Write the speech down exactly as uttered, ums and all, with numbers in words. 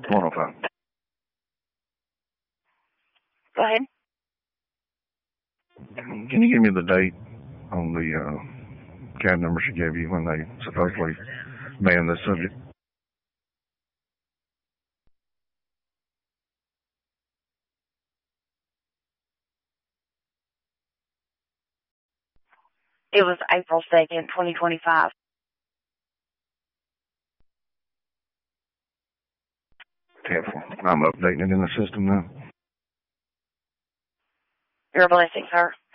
one oh five. Go ahead. Can you give me the date on the uh, cab number she gave you when they supposedly banned this subject? It was April second, twenty twenty-five. Careful. I'm updating it in the system now. You're a blessing, sir.